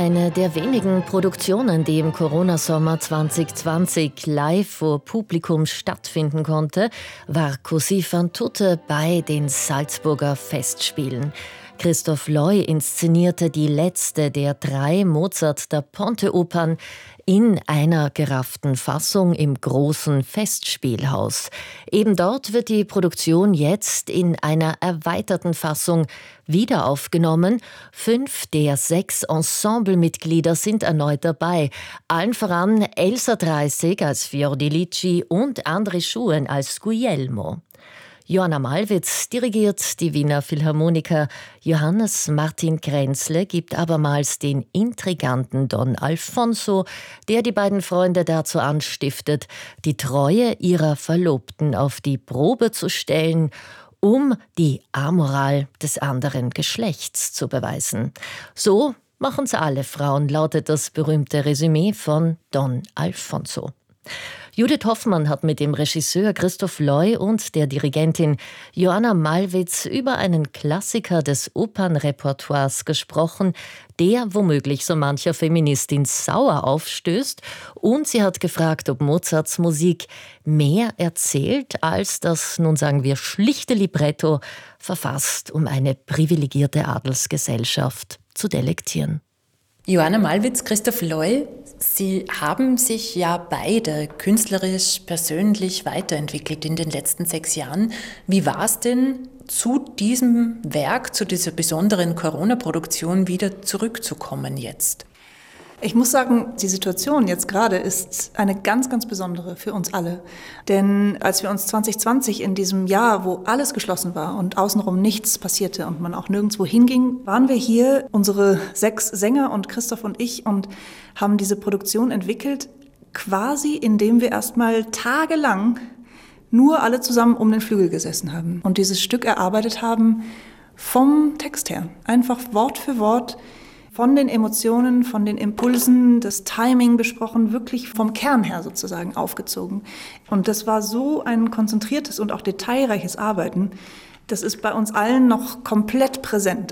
Eine der wenigen Produktionen, die im Corona-Sommer 2020 live vor Publikum stattfinden konnte, war Così fan tutte bei den Salzburger Festspielen. Christoph Loy inszenierte die letzte der 3 Mozart da Ponte-Opern in einer gerafften Fassung im großen Festspielhaus. Eben dort wird die Produktion jetzt in einer erweiterten Fassung wieder aufgenommen. 5 der 6 Ensemblemitglieder sind erneut dabei. Allen voran Elsa Dreissig als Fiordilici und André Schuen als Guglielmo. Joanna Malwitz dirigiert die Wiener Philharmoniker. Johannes Martin Kränzle gibt abermals den intriganten Don Alfonso, der die beiden Freunde dazu anstiftet, die Treue ihrer Verlobten auf die Probe zu stellen, um die Amoral des anderen Geschlechts zu beweisen. So machen's alle Frauen, lautet das berühmte Resümee von Don Alfonso. Judith Hoffmann hat mit dem Regisseur Christoph Loy und der Dirigentin Joanna Malwitz über einen Klassiker des Opernrepertoires gesprochen, der womöglich so mancher Feministin sauer aufstößt. Und sie hat gefragt, ob Mozarts Musik mehr erzählt als das, nun sagen wir, schlichte Libretto, verfasst, um eine privilegierte Adelsgesellschaft zu delektieren. Joanna Malwitz, Christoph Loy, Sie haben sich ja beide künstlerisch, persönlich weiterentwickelt in den letzten 6 Jahren. Wie war es denn, zu diesem Werk, zu dieser besonderen Corona-Produktion wieder zurückzukommen jetzt? Ich muss sagen, die Situation jetzt gerade ist eine ganz, ganz besondere für uns alle. Denn als wir uns 2020 in diesem Jahr, wo alles geschlossen war und außenrum nichts passierte und man auch nirgendwo hinging, waren wir hier, unsere 6 Sänger und Christoph und ich, und haben diese Produktion entwickelt, quasi indem wir erstmal tagelang nur alle zusammen um den Flügel gesessen haben und dieses Stück erarbeitet haben vom Text her. Einfach Wort für Wort, von den Emotionen, von den Impulsen, das Timing besprochen, wirklich vom Kern her sozusagen aufgezogen. Und das war so ein konzentriertes und auch detailreiches Arbeiten. Das ist bei uns allen noch komplett präsent.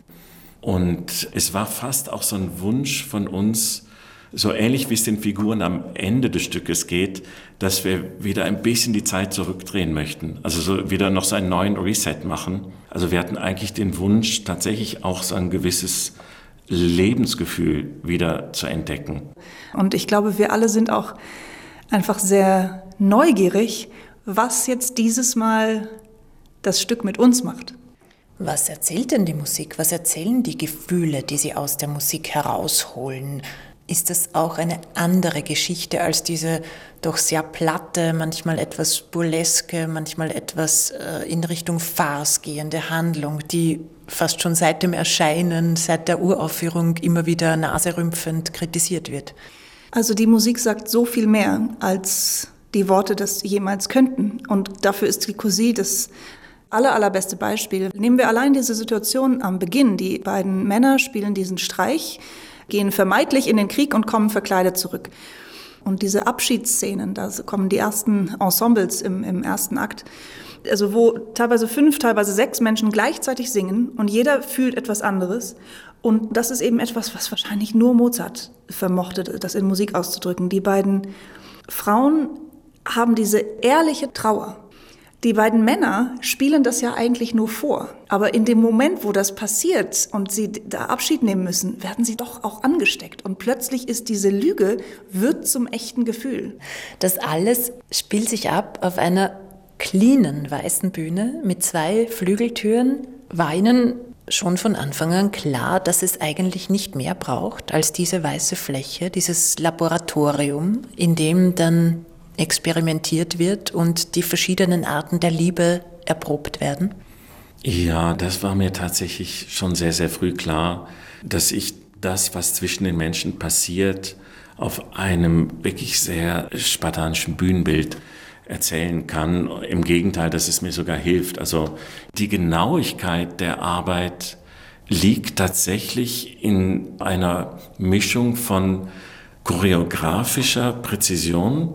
Und es war fast auch so ein Wunsch von uns, so ähnlich wie es den Figuren am Ende des Stückes geht, dass wir wieder ein bisschen die Zeit zurückdrehen möchten. Also so wieder noch so einen neuen Reset machen. Also wir hatten eigentlich den Wunsch, tatsächlich auch so ein gewisses Lebensgefühl wieder zu entdecken. Und ich glaube, wir alle sind auch einfach sehr neugierig, was jetzt dieses Mal das Stück mit uns macht. Was erzählt denn die Musik? Was erzählen die Gefühle, die Sie aus der Musik herausholen? Ist das auch eine andere Geschichte als diese doch sehr platte, manchmal etwas burleske, manchmal etwas in Richtung Farce gehende Handlung, die fast schon seit dem Erscheinen, seit der Uraufführung immer wieder naserümpfend kritisiert wird? Also die Musik sagt so viel mehr, als die Worte das jemals könnten. Und dafür ist die Così das allerbeste Beispiel. Nehmen wir allein diese Situation am Beginn. Die beiden Männer spielen diesen Streich, gehen vermeintlich in den Krieg und kommen verkleidet zurück. Und diese Abschiedsszenen, da kommen die ersten Ensembles im ersten Akt, also wo teilweise 5, teilweise 6 Menschen gleichzeitig singen und jeder fühlt etwas anderes. Und das ist eben etwas, was wahrscheinlich nur Mozart vermochte, das in Musik auszudrücken. Die beiden Frauen haben diese ehrliche Trauer. Die beiden Männer spielen das ja eigentlich nur vor. Aber in dem Moment, wo das passiert und sie da Abschied nehmen müssen, werden sie doch auch angesteckt. Und plötzlich ist diese Lüge, wird zum echten Gefühl. Das alles spielt sich ab auf einer cleanen weißen Bühne mit 2 Flügeltüren. War Ihnen schon von Anfang an klar, dass es eigentlich nicht mehr braucht als diese weiße Fläche, dieses Laboratorium, in dem dann experimentiert wird und die verschiedenen Arten der Liebe erprobt werden? Ja, das war mir tatsächlich schon sehr, sehr früh klar, dass ich das, was zwischen den Menschen passiert, auf einem wirklich sehr spartanischen Bühnenbild erzählen kann. Im Gegenteil, dass es mir sogar hilft. Also die Genauigkeit der Arbeit liegt tatsächlich in einer Mischung von choreografischer Präzision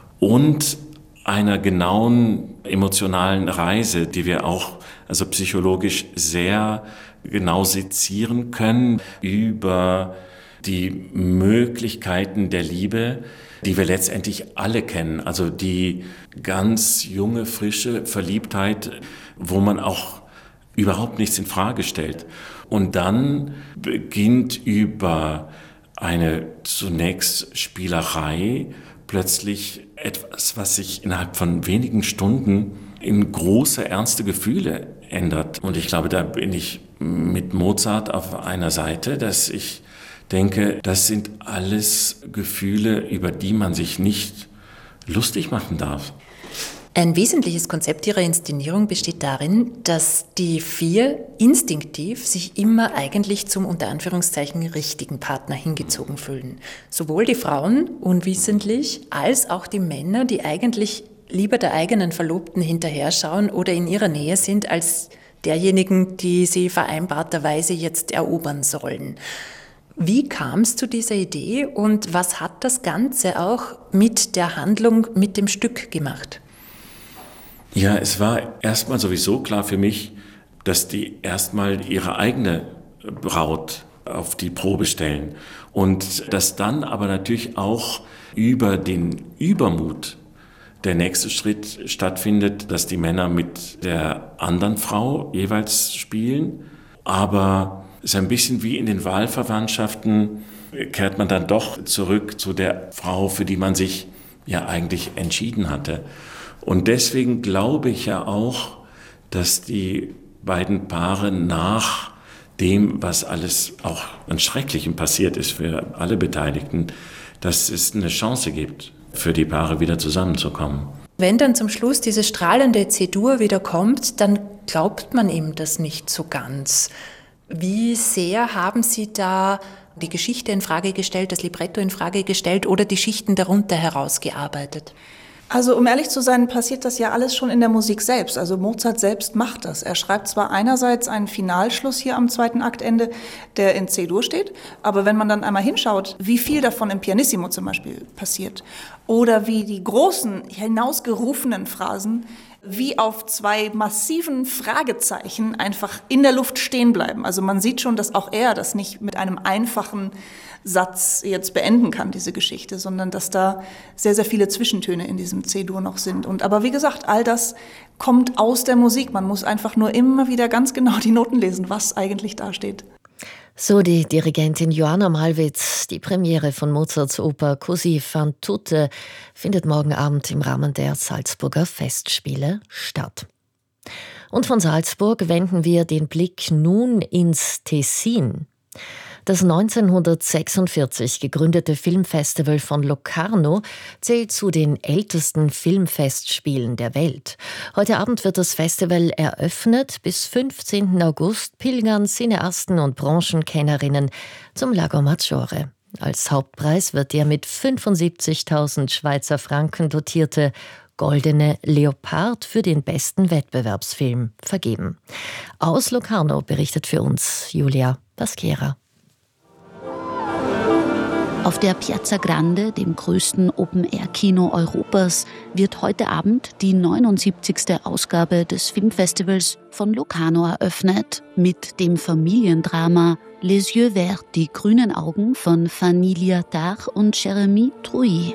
und einer genauen emotionalen Reise, die wir auch also psychologisch sehr genau sezieren können über die Möglichkeiten der Liebe, die wir letztendlich alle kennen. Also die ganz junge, frische Verliebtheit, wo man auch überhaupt nichts in Frage stellt. Und dann beginnt über eine zunächst Spielerei plötzlich etwas, was sich innerhalb von wenigen Stunden in große, ernste Gefühle ändert. Und ich glaube, da bin ich mit Mozart auf einer Seite, dass ich denke, das sind alles Gefühle, über die man sich nicht lustig machen darf. Ein wesentliches Konzept Ihrer Inszenierung besteht darin, dass die 4 instinktiv sich immer eigentlich zum unter Anführungszeichen richtigen Partner hingezogen fühlen. Sowohl die Frauen unwissentlich als auch die Männer, die eigentlich lieber der eigenen Verlobten hinterher schauen oder in ihrer Nähe sind, als derjenigen, die sie vereinbarterweise jetzt erobern sollen. Wie kam es zu dieser Idee und was hat das Ganze auch mit der Handlung, mit dem Stück gemacht? Ja, es war erstmal sowieso klar für mich, dass die erstmal ihre eigene Braut auf die Probe stellen und dass dann aber natürlich auch über den Übermut der nächste Schritt stattfindet, dass die Männer mit der anderen Frau jeweils spielen, aber es ist ein bisschen wie in den Wahlverwandtschaften, kehrt man dann doch zurück zu der Frau, für die man sich ja eigentlich entschieden hatte. Und deswegen glaube ich ja auch, dass die beiden Paare nach dem, was alles auch an Schrecklichem passiert ist für alle Beteiligten, dass es eine Chance gibt, für die Paare wieder zusammenzukommen. Wenn dann zum Schluss diese strahlende C-Dur wieder kommt, dann glaubt man ihm das nicht so ganz. Wie sehr haben Sie da die Geschichte in Frage gestellt, das Libretto in Frage gestellt oder die Schichten darunter herausgearbeitet? Also um ehrlich zu sein, passiert das ja alles schon in der Musik selbst. Also Mozart selbst macht das. Er schreibt zwar einerseits einen Finalschluss hier am 2. Aktende, der in C-Dur steht, aber wenn man dann einmal hinschaut, wie viel davon im Pianissimo zum Beispiel passiert oder wie die großen, hinausgerufenen Phrasen wie auf 2 massiven Fragezeichen einfach in der Luft stehen bleiben. Also man sieht schon, dass auch er das nicht mit einem einfachen Satz jetzt beenden kann, diese Geschichte, sondern dass da sehr, sehr viele Zwischentöne in diesem C-Dur noch sind. Aber wie gesagt, all das kommt aus der Musik. Man muss einfach nur immer wieder ganz genau die Noten lesen, was eigentlich da steht. So die Dirigentin Joanna Malwitz. Die Premiere von Mozarts Oper Così fan tutte findet morgen Abend im Rahmen der Salzburger Festspiele statt. Und von Salzburg wenden wir den Blick nun ins Tessin. Das 1946 gegründete Filmfestival von Locarno zählt zu den ältesten Filmfestspielen der Welt. Heute Abend wird das Festival eröffnet. Bis 15. August pilgern Cineasten und Branchenkennerinnen zum Lago Maggiore. Als Hauptpreis wird der mit 75.000 Schweizer Franken dotierte Goldene Leopard für den besten Wettbewerbsfilm vergeben. Aus Locarno berichtet für uns Julia Basquera. Auf der Piazza Grande, dem größten Open-Air-Kino Europas, wird heute Abend die 79. Ausgabe des Filmfestivals von Locarno eröffnet mit dem Familiendrama Les Yeux Verts, die grünen Augen von Fanny Liattard und Jérémy Trouy.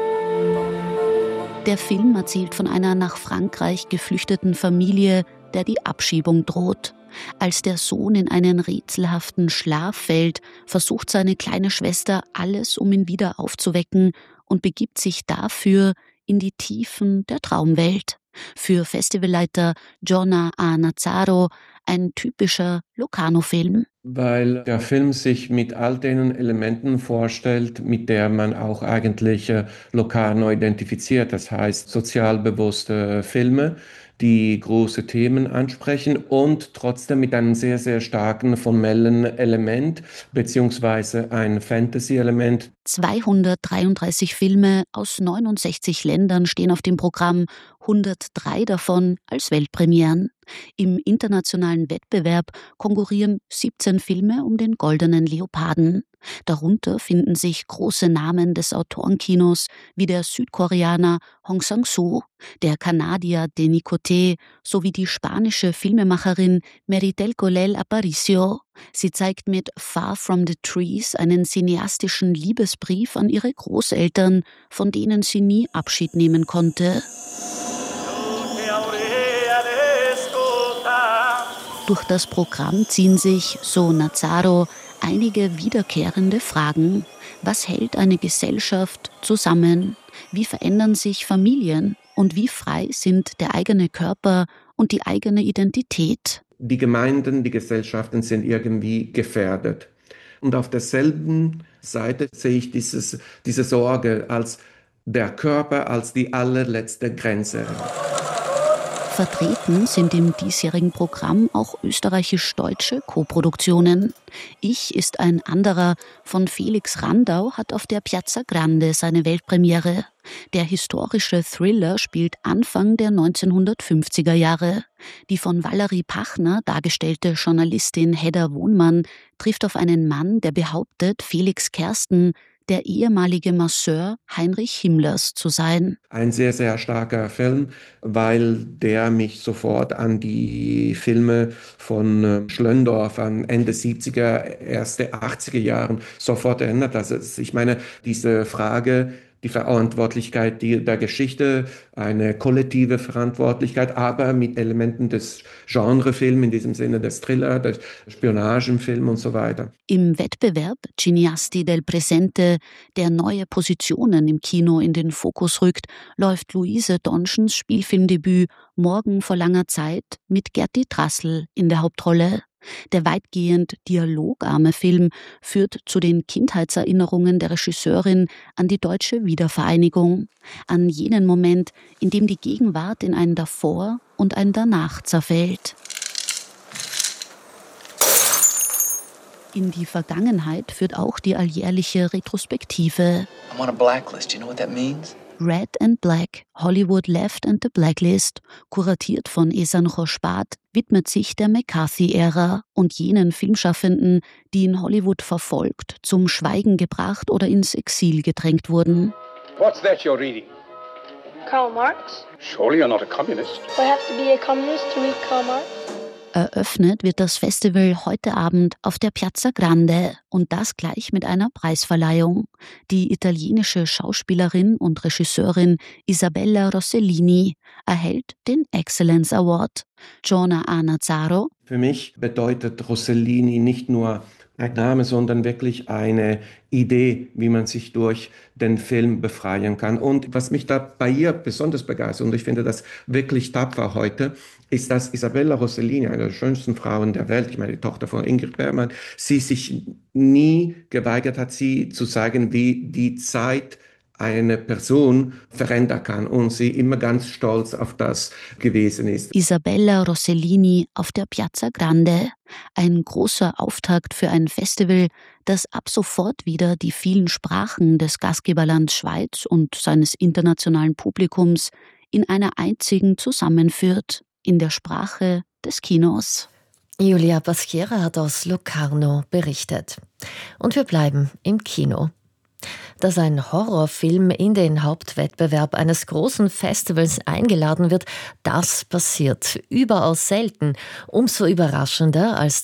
Der Film erzählt von einer nach Frankreich geflüchteten Familie, der die Abschiebung droht. Als der Sohn in einen rätselhaften Schlaf fällt, versucht seine kleine Schwester alles, um ihn wieder aufzuwecken und begibt sich dafür in die Tiefen der Traumwelt. Für Festivalleiter Giorna A. Nazzaro ein typischer Locarno-Film. Weil der Film sich mit all den Elementen vorstellt, mit der man auch eigentlich Locarno identifiziert. Das heißt, sozial bewusste Filme, die große Themen ansprechen und trotzdem mit einem sehr, sehr starken formellen Element beziehungsweise ein Fantasy-Element. 233 Filme aus 69 Ländern stehen auf dem Programm, 103 davon als Weltpremieren. Im internationalen Wettbewerb konkurrieren 17 Filme um den Goldenen Leoparden. Darunter finden sich große Namen des Autorenkinos wie der Südkoreaner Hong Sang-soo, der Kanadier Denis Coté sowie die spanische Filmemacherin Meritell Colell Aparicio. Sie zeigt mit Far From the Trees einen cineastischen Liebesbrief an ihre Großeltern, von denen sie nie Abschied nehmen konnte. Durch das Programm ziehen sich, so Nazaro, einige wiederkehrende Fragen. Was hält eine Gesellschaft zusammen? Wie verändern sich Familien? Und wie frei sind der eigene Körper und die eigene Identität? Die Gemeinden, die Gesellschaften sind irgendwie gefährdet. Und auf derselben Seite sehe ich diese Sorge als der Körper als die allerletzte Grenze. Vertreten sind im diesjährigen Programm auch österreichisch-deutsche Koproduktionen. Ich ist ein anderer von Felix Randau hat auf der Piazza Grande seine Weltpremiere. Der historische Thriller spielt Anfang der 1950er Jahre. Die von Valerie Pachner dargestellte Journalistin Hedda Wohnmann trifft auf einen Mann, der behauptet, Felix Kersten, der ehemalige Masseur Heinrich Himmlers zu sein. Ein sehr, sehr starker Film, weil der mich sofort an die Filme von Schlöndorff an Ende 70er, erste 80er Jahren sofort erinnert. Also ich meine, diese Frage, die Verantwortlichkeit der Geschichte, eine kollektive Verantwortlichkeit, aber mit Elementen des Genrefilms, in diesem Sinne des Thriller, des Spionagenfilm und so weiter. Im Wettbewerb Cineasti del Presente, der neue Positionen im Kino in den Fokus rückt, läuft Luise Donschens Spielfilmdebüt Morgen vor langer Zeit mit Gerti Trassel in der Hauptrolle. Der weitgehend dialogarme Film führt zu den Kindheitserinnerungen der Regisseurin an die deutsche Wiedervereinigung, an jenen Moment, in dem die Gegenwart in ein Davor und ein Danach zerfällt. In die Vergangenheit führt auch die alljährliche Retrospektive. I'm on a blacklist. You know what that means? Red and Black, Hollywood Left and the Blacklist, kuratiert von Ehsan Choshpat, widmet sich der McCarthy-Ära und jenen Filmschaffenden, die in Hollywood verfolgt, zum Schweigen gebracht oder ins Exil gedrängt wurden. What's that you're reading? Karl Marx. Surely you're not a communist. Do I have to be a communist to read Karl Marx? Eröffnet wird das Festival heute Abend auf der Piazza Grande und das gleich mit einer Preisverleihung. Die italienische Schauspielerin und Regisseurin Isabella Rossellini erhält den Excellence Award. Giorgia Nazaro. Für mich bedeutet Rossellini nicht nur ein Name, sondern wirklich eine Idee, wie man sich durch den Film befreien kann. Und was mich da bei ihr besonders begeistert, und ich finde das wirklich tapfer heute, ist, dass Isabella Rossellini, eine der schönsten Frauen der Welt, ich meine die Tochter von Ingrid Bergman, sie sich nie geweigert hat, sie zu zeigen, wie die Zeit eine Person verändern kann und sie immer ganz stolz auf das gewesen ist. Isabella Rossellini auf der Piazza Grande. Ein großer Auftakt für ein Festival, das ab sofort wieder die vielen Sprachen des Gastgeberlands Schweiz und seines internationalen Publikums in einer einzigen zusammenführt, in der Sprache des Kinos. Julia Baschiera hat aus Locarno berichtet. Und wir bleiben im Kino. Dass ein Horrorfilm in den Hauptwettbewerb eines großen Festivals eingeladen wird, das passiert überaus selten. Umso überraschender, als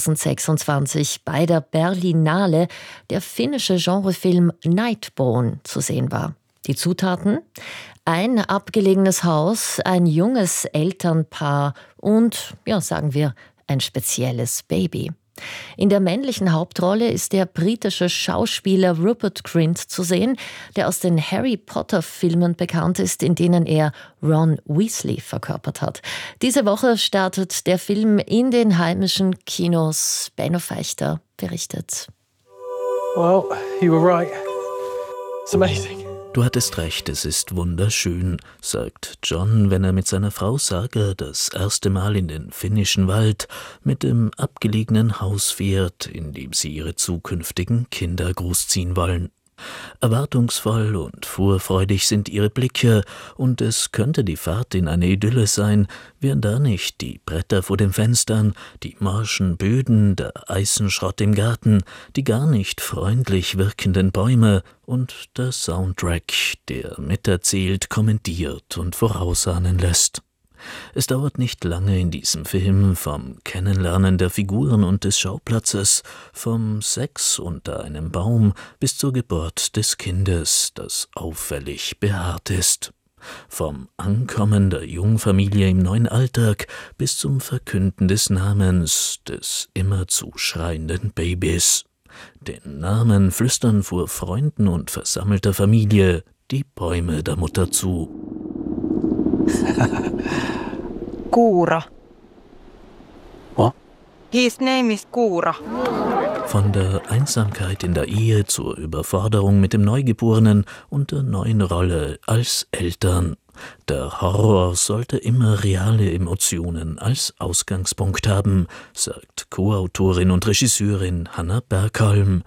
2026 bei der Berlinale der finnische Genrefilm Nightbone zu sehen war. Die Zutaten? Ein abgelegenes Haus, ein junges Elternpaar und, sagen wir, ein spezielles Baby. In der männlichen Hauptrolle ist der britische Schauspieler Rupert Grint zu sehen, der aus den Harry-Potter-Filmen bekannt ist, in denen er Ron Weasley verkörpert hat. Diese Woche startet der Film in den heimischen Kinos. Benno Feichter berichtet. Well, you were right. It's amazing. Du hattest recht, es ist wunderschön, sagt John, wenn er mit seiner Frau Saga das erste Mal in den finnischen Wald mit dem abgelegenen Haus fährt, in dem sie ihre zukünftigen Kinder großziehen wollen. Erwartungsvoll und vorfreudig sind ihre Blicke, und es könnte die Fahrt in eine Idylle sein, wären da nicht die Bretter vor den Fenstern, die morschen Böden, der Eisenschrott im Garten, die gar nicht freundlich wirkenden Bäume und der Soundtrack, der miterzählt, kommentiert und vorausahnen lässt. Es dauert nicht lange in diesem Film vom Kennenlernen der Figuren und des Schauplatzes, vom Sex unter einem Baum bis zur Geburt des Kindes, das auffällig behaart ist. Vom Ankommen der Jungfamilie im neuen Alltag bis zum Verkünden des Namens des immerzu schreienden Babys. Den Namen flüstern vor Freunden und versammelter Familie die Bäume der Mutter zu. Kuura. What? His name is Kuura. Von der Einsamkeit in der Ehe zur Überforderung mit dem Neugeborenen und der neuen Rolle als Eltern. Der Horror sollte immer reale Emotionen als Ausgangspunkt haben, sagt Co-Autorin und Regisseurin Hannah Bergholm.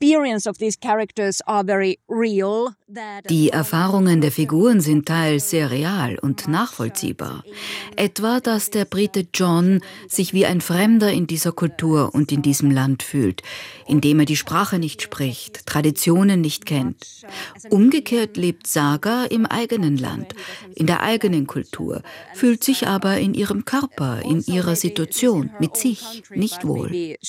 Die Erfahrungen der Figuren sind teils sehr real und nachvollziehbar. Etwa, dass der Brite John sich wie ein Fremder in dieser Kultur und in diesem Land fühlt, indem er die Sprache nicht spricht, Traditionen nicht kennt. Umgekehrt lebt Saga im eigenen Land, in der eigenen Kultur, fühlt sich aber in ihrem Körper, in ihrer Situation, mit sich nicht wohl.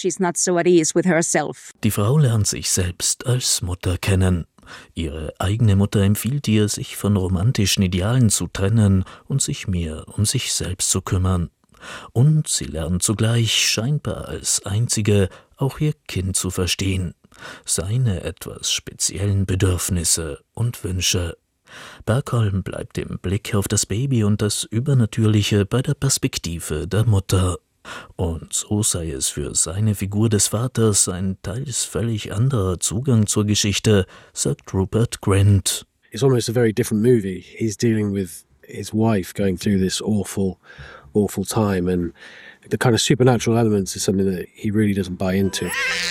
Die Frau lernt sich selbst als Mutter kennen. Ihre eigene Mutter empfiehlt ihr, sich von romantischen Idealen zu trennen und sich mehr um sich selbst zu kümmern. Und sie lernt zugleich, scheinbar als Einzige, auch ihr Kind zu verstehen, seine etwas speziellen Bedürfnisse und Wünsche. Bergholm bleibt im Blick auf das Baby und das Übernatürliche bei der Perspektive der Mutter. Und so sei es für seine Figur des Vaters ein teils völlig anderer Zugang zur Geschichte, sagt Rupert Grint. It's almost a very different movie. He's dealing with his wife going through this awful time, and the kind of supernatural elements is something that he really doesn't buy into.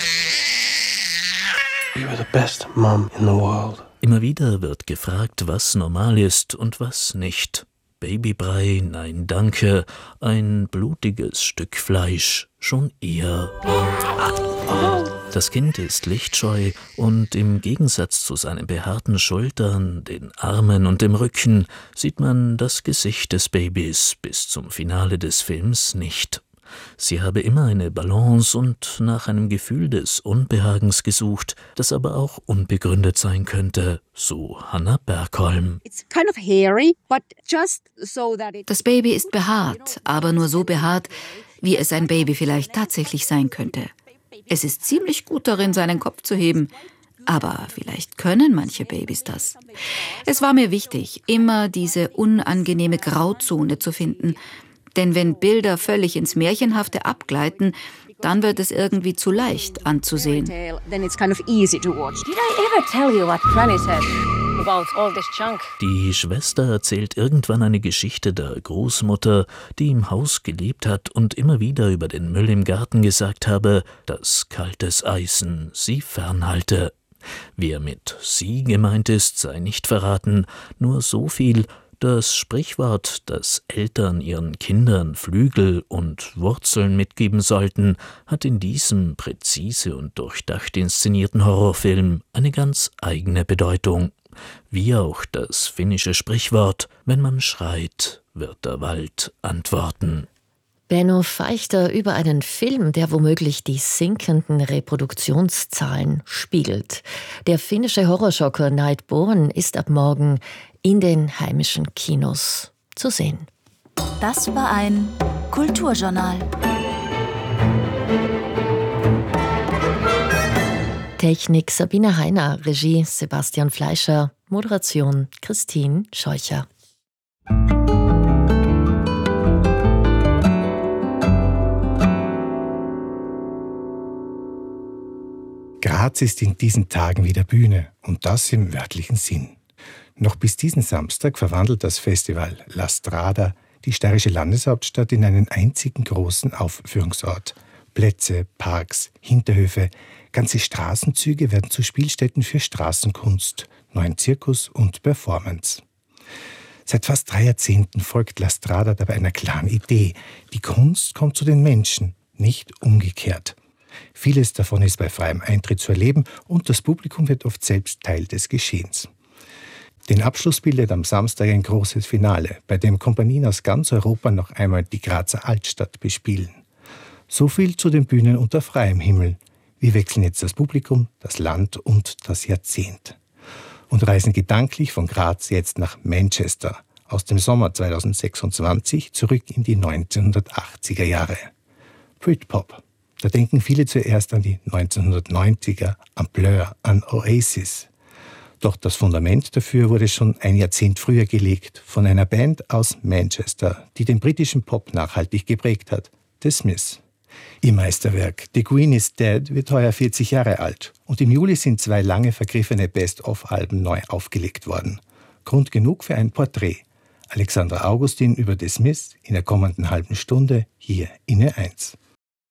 You are the best mom in the world. Immer wieder wird gefragt, was normal ist und was nicht. Babybrei, nein danke, ein blutiges Stück Fleisch, schon eher. Das Kind ist lichtscheu und im Gegensatz zu seinen behaarten Schultern, den Armen und dem Rücken sieht man das Gesicht des Babys bis zum Finale des Films nicht. Sie habe immer eine Balance und nach einem Gefühl des Unbehagens gesucht, das aber auch unbegründet sein könnte, so Hannah Bergholm. Das Baby ist behaart, aber nur so behaart, wie es ein Baby vielleicht tatsächlich sein könnte. Es ist ziemlich gut darin, seinen Kopf zu heben, aber vielleicht können manche Babys das. Es war mir wichtig, immer diese unangenehme Grauzone zu finden, denn wenn Bilder völlig ins Märchenhafte abgleiten, dann wird es irgendwie zu leicht anzusehen. Die Schwester erzählt irgendwann eine Geschichte der Großmutter, die im Haus gelebt hat und immer wieder über den Müll im Garten gesagt habe, dass kaltes Eisen sie fernhalte. Wer mit sie gemeint ist, sei nicht verraten, nur so viel: Das Sprichwort, dass Eltern ihren Kindern Flügel und Wurzeln mitgeben sollten, hat in diesem präzise und durchdacht inszenierten Horrorfilm eine ganz eigene Bedeutung. Wie auch das finnische Sprichwort: Wenn man schreit, wird der Wald antworten. Benno Feichter über einen Film, der womöglich die sinkenden Reproduktionszahlen spiegelt. Der finnische Horrorschocker Nightborn ist ab morgen in den heimischen Kinos zu sehen. Das war ein Kulturjournal. Technik Sabine Heiner, Regie Sebastian Fleischer, Moderation Christine Scheucher. Graz ist in diesen Tagen wieder Bühne, und das im wörtlichen Sinn. Noch bis diesen Samstag verwandelt das Festival La Strada die steirische Landeshauptstadt in einen einzigen großen Aufführungsort. Plätze, Parks, Hinterhöfe, ganze Straßenzüge werden zu Spielstätten für Straßenkunst, neuen Zirkus und Performance. Seit fast 3 Jahrzehnten folgt La Strada dabei einer klaren Idee. Die Kunst kommt zu den Menschen, nicht umgekehrt. Vieles davon ist bei freiem Eintritt zu erleben und das Publikum wird oft selbst Teil des Geschehens. Den Abschluss bildet am Samstag ein großes Finale, bei dem Kompanien aus ganz Europa noch einmal die Grazer Altstadt bespielen. So viel zu den Bühnen unter freiem Himmel. Wir wechseln jetzt das Publikum, das Land und das Jahrzehnt. Und reisen gedanklich von Graz jetzt nach Manchester, aus dem Sommer 2026 zurück in die 1980er Jahre. Britpop. Da denken viele zuerst an die 1990er, an Blur, an Oasis. Doch das Fundament dafür wurde schon ein Jahrzehnt früher gelegt von einer Band aus Manchester, die den britischen Pop nachhaltig geprägt hat, The Smiths. Ihr Meisterwerk The Queen is Dead wird heuer 40 Jahre alt und im Juli sind 2 lange vergriffene Best-of-Alben neu aufgelegt worden. Grund genug für ein Porträt. Alexandra Augustin über The Smiths in der kommenden halben Stunde hier in Ö1.